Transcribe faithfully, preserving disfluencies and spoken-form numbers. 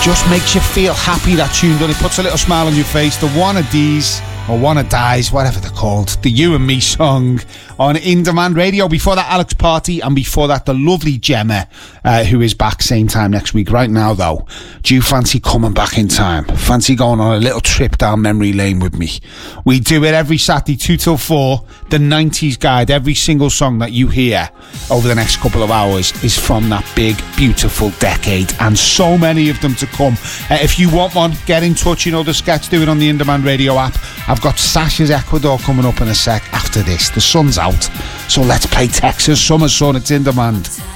Just makes you feel happy, that tune, doesn't it? Puts a little smile on your face. The One of D's, or One of Dies, whatever they're called. The You and Me song on In Demand Radio. Before that, Alex Party, and before that, the lovely Gemma, uh, who is back same time next week. Right now, though, do you fancy coming back in time? Fancy going on a little trip down memory lane with me? We do it every Saturday, two till four. The nineties guide. Every single song that you hear over the next couple of hours is from that big, beautiful decade, and so many of them to come. Uh, if you want one, get in touch. You know the sketch, do it on the In Demand Radio app. I've got Sasha's Ecuador coming up in a sec after this. The sun's out, so let's play Texas Summer Sun. It's In Demand.